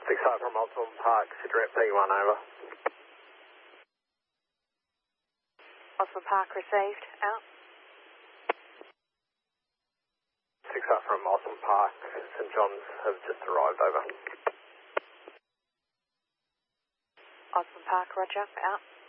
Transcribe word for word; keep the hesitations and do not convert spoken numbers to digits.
six five from Osborne Park, Cigarette P one, over. Osborne Park received, out. six five from Osborne Park, St John's have just arrived, over. Osborne Park, roger, out.